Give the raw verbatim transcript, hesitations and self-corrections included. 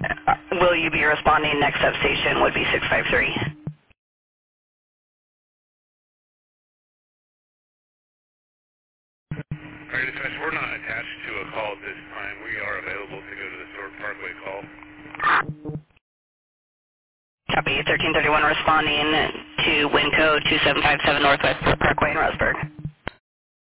Uh, will you be responding? Next substation would be six five three. All right, dispatch, we're not attached to a call at this time. We are available to go to the Sword Parkway call. Copy, thirteen thirty-one responding to Winco two seven five seven Northwest Parkway in Roseburg.